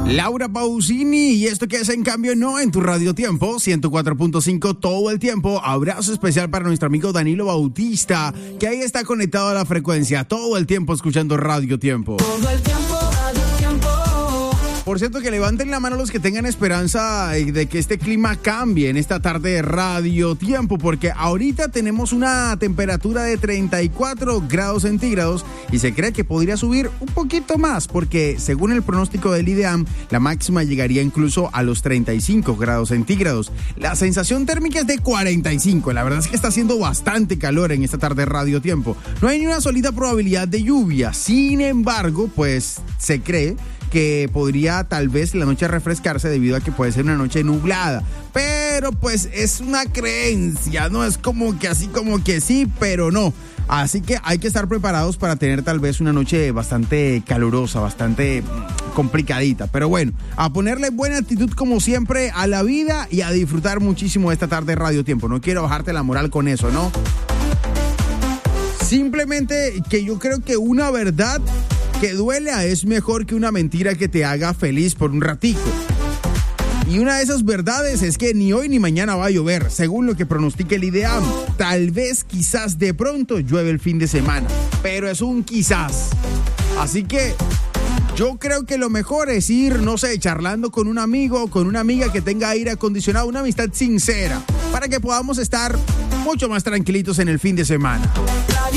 Laura Pausini, y esto que es En Cambio No, en tu Radio Tiempo 104.5 todo el tiempo. Abrazo especial para nuestro amigo Danilo Bautista, que ahí está conectado a la frecuencia todo el tiempo escuchando Radio Tiempo. Todo el tiempo, Radio Tiempo. Por cierto, que levanten la mano los que tengan esperanza de que este clima cambie en esta tarde de Radio Tiempo, porque ahorita tenemos una temperatura de 34 grados centígrados y se cree que podría subir un poquito más, porque según el pronóstico del IDEAM, la máxima llegaría incluso a los 35 grados centígrados. La sensación térmica es de 45, la verdad es que está haciendo bastante calor en esta tarde de Radio Tiempo. No hay ni una sólida probabilidad de lluvia, sin embargo, pues se cree que podría tal vez la noche refrescarse debido a que puede ser una noche nublada, pero pues es una creencia, no es como que así como que sí, pero no. Así que hay que estar preparados para tener tal vez una noche bastante calurosa, bastante complicadita. Pero bueno, a ponerle buena actitud como siempre a la vida y a disfrutar muchísimo esta tarde de Radio Tiempo. No quiero bajarte la moral con eso, ¿no? Simplemente que yo creo que una verdad que duela es mejor que una mentira que te haga feliz por un ratico. Y una de esas verdades es que ni hoy ni mañana va a llover, según lo que pronostica el IDEAM. Tal vez, quizás, de pronto llueve el fin de semana, pero es un quizás. Así que yo creo que lo mejor es ir, no sé, charlando con un amigo o con una amiga que tenga aire acondicionado, una amistad sincera, para que podamos estar mucho más tranquilitos en el fin de semana.